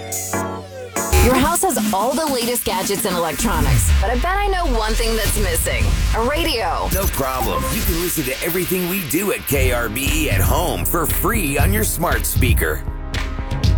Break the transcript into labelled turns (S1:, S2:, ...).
S1: Your house has all the latest gadgets and electronics, but I bet I know one thing that's missing: a radio.
S2: No problem. You can listen to everything we do at KRBE at home for free on your smart speaker.